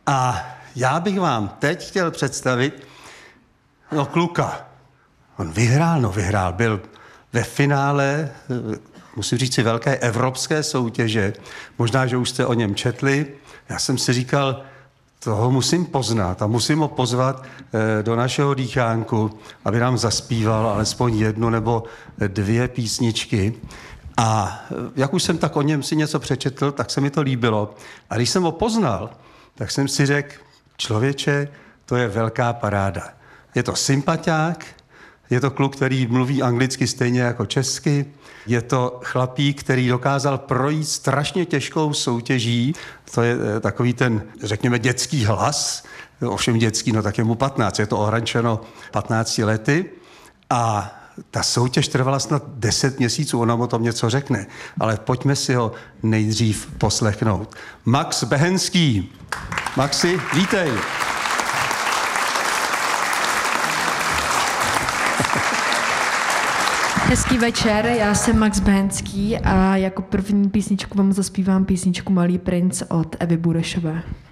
A já bych vám teď chtěl představit kluka. On vyhrál, byl ve finále, musím říct si, velké evropské soutěže. Možná, že už jste o něm četli. Já jsem si říkal, toho musím poznat a musím ho pozvat do našeho dýchánku, aby nám zaspíval alespoň 1 nebo 2 písničky. A jak už jsem tak o něm si něco přečetl, tak se mi to líbilo. A když jsem ho poznal, tak jsem si řekl, člověče, to je velká paráda. Je to sympatiák, je to kluk, který mluví anglicky stejně jako česky, je to chlapík, který dokázal projít strašně těžkou soutěží, to je takový ten, řekněme, dětský hlas, ovšem dětský, no tak je mu 15, je to ohraničeno 15 lety a ta soutěž trvala snad 10 měsíců, ona o tom něco řekne, ale pojďme si ho nejdřív poslechnout. Max Behenský. Maxi, vítej. Hezký večer, já jsem Max Behenský a jako první písničku vám zaspívám písničku Malý princ od Evy Burešové.